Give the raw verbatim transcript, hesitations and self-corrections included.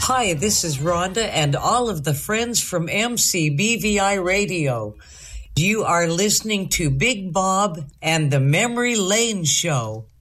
Hi, this is Rhonda and all of the friends from M C B V I Radio. You are listening to Big Bob and the Memory Lane Show.